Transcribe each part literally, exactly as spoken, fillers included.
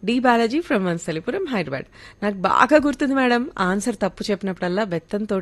D Balaji from వన్సలిపురం Hyderabad. నాకు బాగా గుర్తుంది మేడం, ఆన్సర్ తప్పు చెప్పినప్పుడల్లా బెత్తంతో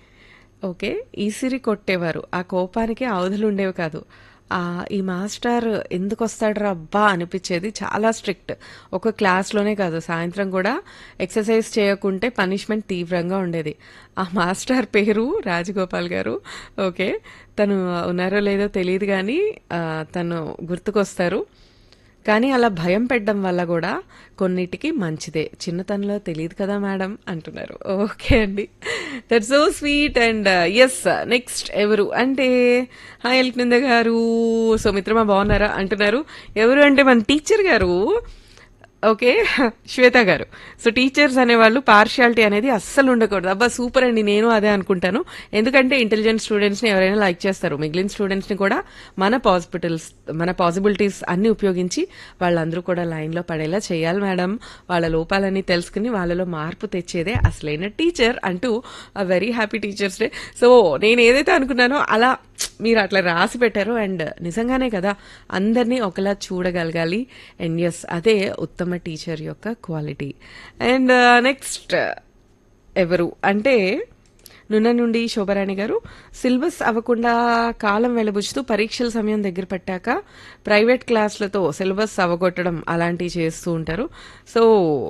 ఓకే ఈసిరి కొట్టేవారు. ఆ కోపానికి అవధులు ఉండేవి కాదు. ఆ ఈ మాస్టర్ ఎందుకు వస్తాడరా అబ్బా అనిపించేది. చాలా స్ట్రిక్ట్. ఒక క్లాస్లోనే కాదు, సాయంత్రం కూడా ఎక్సర్సైజ్ చేయకుంటే పనిష్మెంట్ తీవ్రంగా ఉండేది. ఆ మాస్టర్ పేరు రాజగోపాల్ గారు. ఓకే, తను ఉన్నారో లేదో తెలియదు కానీ ఆ, తను గుర్తుకొస్తారు. కానీ అలా భయం పెట్టడం వల్ల కూడా కొన్నిటికి మంచిదే. చిన్నతనంలో తెలియదు కదా మేడం అంటున్నారు. ఓకే అండి, that so sweet. And yes, next ఎవరు అంటే హాయ్ ఎల్కినంద గారు. సో మిత్రమా బాగున్నారా అంటున్నారు. ఎవరు అంటే మన టీచర్ గారు. ఓకే, శ్వేత గారు. సో టీచర్స్ అనేవాళ్ళు పార్షియాలిటీ అనేది అస్సలు ఉండకూడదు. అబ్బా సూపర్ అండి, నేను అదే అనుకుంటాను. ఎందుకంటే ఇంటెలిజెంట్ స్టూడెంట్స్ ని ఎవరైనా లైక్ చేస్తారు, మిగిలిన స్టూడెంట్స్ ని కూడా మన పాసిబిలిటీస్ మన పాసిబిలిటీస్ అన్ని ఉపయోగించి వాళ్ళందరూ కూడా లైన్ లో పడేలా చేయాలి మేడం. వాళ్ళ లోపాలన్నీ తెలుసుకుని వాళ్ళలో మార్పు తెచ్చేదే అసలైన టీచర్ అంటూ ఆ very happy teachers day. So నేను ఏదైతే అనుకున్నానో అలా మీరు అట్లా రాసి పెట్టారు. అండ్ నిజంగానే కదా, అందరినీ ఒకలా చూడగలగాలి. అండ్ ఎస్, అదే ఉత్తమ టీచర్ యొక్క క్వాలిటీ. అండ్ నెక్స్ట్ ఎవరు అంటే నున్న నుండి శోభరాణి గారు. సిలబస్ అవ్వకుండా కాలం వెలబుచ్చుతూ పరీక్షల సమయం దగ్గర పెట్టాక ప్రైవేట్ క్లాసులతో సిలబస్ అవగొట్టడం అలాంటివి చేస్తూ ఉంటారు. సో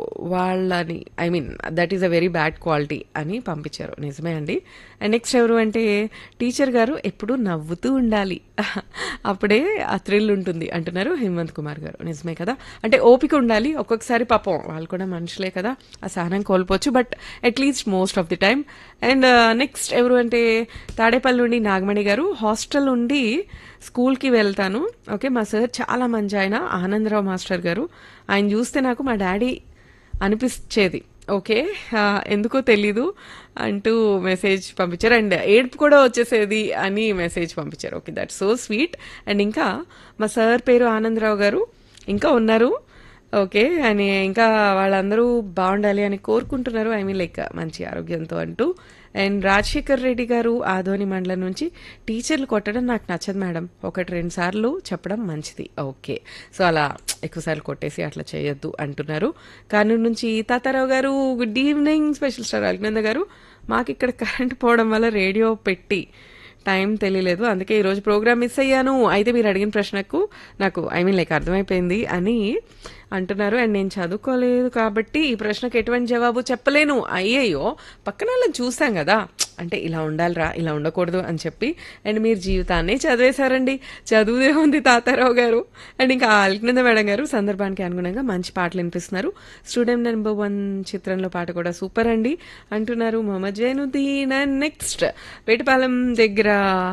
వాళ్ళని I mean that is a very bad quality అని పంపించారు. నిజమే అండి. అండ్ నెక్స్ట్ ఎవరు అంటే టీచర్ గారు ఎప్పుడు నవ్వుతూ ఉండాలి, అప్పుడే ఆ థ్రిల్ ఉంటుంది అంటున్నారు హేమంత్ కుమార్ గారు. నిజమే కదా, అంటే ఓపిక ఉండాలి. ఒక్కొక్కసారి పాపం వాళ్ళు కూడా మనుషులే కదా, ఆ సహనం కోల్పోవచ్చు, but at least most of the time. And next ఎవరు అంటే తాడేపల్లి నుండి నాగమణి గారు. హాస్టల్ నుండి స్కూల్కి వెళ్తాను. ఓకే, మా సార్ చాలా మంచి ఆయన, ఆనందరావు మాస్టర్ గారు. ఆయన చూస్తే నాకు మా డాడీ అనిపించేది. ఓకే, ఎందుకో తెలీదు అంటూ మెసేజ్ పంపించారు. అండ్ ఏడుపు కూడా వచ్చేసేది అని మెసేజ్ పంపించారు. Okay, that so sweet. And ఇంకా మా సార్ పేరు ఆనందరావు గారు ఇంకా ఉన్నారు. ఓకే, అని ఇంకా వాళ్ళందరూ బాగుండాలి అని కోరుకుంటున్నారు. ఐ మీన్ లైక్ మంచి ఆరోగ్యంతో అంటూ. అండ్ రాజశేఖర్ రెడ్డి గారు ఆదోని మండలం నుంచి టీచర్లు కొట్టడం నాకు నచ్చదు మేడం, ఒకటి రెండు సార్లు చెప్పడం మంచిది. ఓకే, సో అలా ఎక్కువసార్లు కొట్టేసి అట్లా చేయొద్దు అంటున్నారు. కానూరు నుంచి తాతారావు గారు. Good evening special star Alkinanda గారు. మాకు ఇక్కడ కరెంట్ పోవడం వల్ల రేడియో పెట్టి టైం తెలియలేదు, అందుకే ఈరోజు ప్రోగ్రామ్ మిస్ అయ్యాను. అయితే మీరు అడిగిన ప్రశ్నకు నాకు ఐ మీన్ లైక్ అర్థమైపోయింది అని అంటున్నారు. అండ్ నేను చదువుకోలేదు కాబట్టి ఈ ప్రశ్నకు ఎటువంటి జవాబు చెప్పలేను. అయ్యయ్యో, పక్కన వాళ్ళని చూస్తాం కదా, అంటే ఇలా ఉండాలిరా ఇలా ఉండకూడదు అని చెప్పి. అండ్ మీరు జీవితాన్ని చదివేశారండి, చదువుదే ఉంది తాతారావు గారు. అండ్ ఇంకా అల్కినంద మేడం గారు సందర్భానికి అనుగుణంగా మంచి పాటలు వినిపిస్తున్నారు. స్టూడెంట్ నెంబర్ వన్ చిత్రంలో పాట కూడా సూపర్ అండి అంటున్నారు మొహమ్మద్ జైనుద్దీన్. అండ్ నెక్స్ట్ వేటపాలెం దగ్గర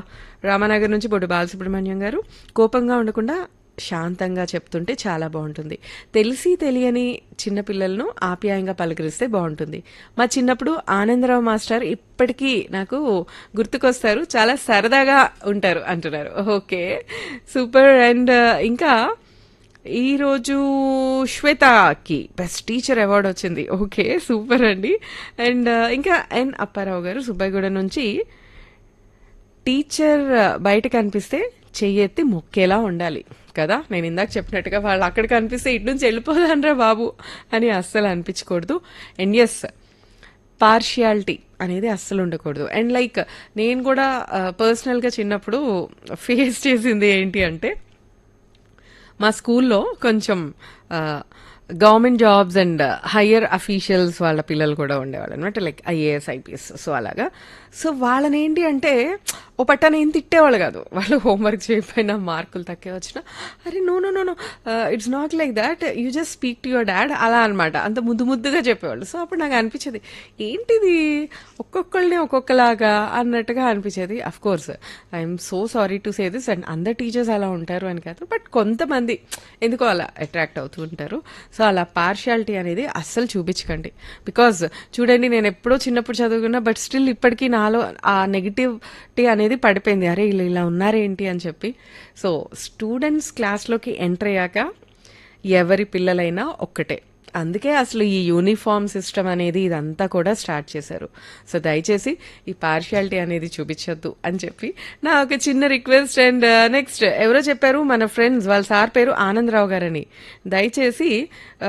రామనగర్ నుంచి బొడ్డు బాలసుబ్రహ్మణ్యం గారు. కోపంగా ఉండకుండా శాంతంగా చెప్తుంటే చాలా బాగుంటుంది. తెలిసి తెలియని చిన్నపిల్లలను ఆప్యాయంగా పలకరిస్తే బాగుంటుంది. మా చిన్నప్పుడు ఆనందరావు మాస్టర్ ఇప్పటికీ నాకు గుర్తుకొస్తారు, చాలా సరదాగా ఉంటారు అంటున్నారు. Okay, super. అండ్ ఇంకా ఈరోజు శ్వేతకి బెస్ట్ టీచర్ అవార్డు వచ్చింది. ఓకే, సూపర్ అండి. అండ్ ఇంకా ఎన్ అప్పారావు గారు సుబ్బయ్యగూడ నుంచి. టీచర్ బయట కనిపిస్తే చెయ్యెత్తి మొక్కేలా ఉండాలి కదా, నేను ఇందాక చెప్పినట్టుగా వాళ్ళు అక్కడ కనిపిస్తే ఇటు నుంచి వెళ్ళిపోదానరా బాబు అని అస్సలు అనిపించకూడదు. అండ్ ఎస్, పార్షియాలిటీ అనేది అస్సలు ఉండకూడదు. అండ్ లైక్ నేను కూడా పర్సనల్గా చిన్నప్పుడు ఫేస్ చేసింది ఏంటి అంటే, మా స్కూల్లో కొంచెం government jobs and higher officials వాళ్ళ పిల్లలు కూడా ఉండేవాళ్ళు అనమాట, లైక్ ఐఏఎస్ ఐపీఎస్. సో అలాగా, సో వాళ్ళని ఏంటి అంటే ఓ పట్టాన ఏం తిట్టేవాళ్ళు కాదు. వాళ్ళు హోంవర్క్ చేయకపోయినా మార్కులు తక్కువ వచ్చినా అరే no no no no it's not like that, you just speak to your dad అలా అనమాట. అంత ముద్దు ముద్దుగా చెప్పేవాళ్ళు. సో అప్పుడు నాకు అనిపించేది ఏంటిది ఒక్కొక్కళ్ళని ఒక్కొక్కలాగా అన్నట్టుగా అనిపించేది. Of course I'm so sorry to say this, and అందరు టీచర్స్ అలా ఉంటారు అని కాదు, బట్ కొంతమంది ఎందుకో అలా అట్రాక్ట్ అవుతూ ఉంటారు. సో అలా పార్షియాలిటీ అనేది అస్సలు చూపించకండి. బికాజ్ చూడండి, నేను ఎప్పుడో చిన్నప్పుడు చదువుకున్నా, బట్ స్టిల్ ఇప్పటికీ నాలో ఆ నెగిటివిటీ అనేది పడిపోయింది. అరే ఇలా ఇలా ఉన్నారేంటి అని చెప్పి. సో స్టూడెంట్స్ క్లాస్లోకి ఎంటర్ అయ్యాక ఎవరి పిల్లలైనా ఒక్కటే. అందుకే అసలు ఈ యూనిఫామ్ సిస్టమ్ అనేది ఇదంతా కూడా స్టార్ట్ చేశారు. సో దయచేసి ఈ పార్షియాలిటీ అనేది చూపించొద్దు అని చెప్పి నా ఒక చిన్న రిక్వెస్ట్. అండ్ నెక్స్ట్ ఎవరో చెప్పారు మన ఫ్రెండ్స్, వాళ్ళ సార్ పేరు ఆనందరావు గారని. దయచేసి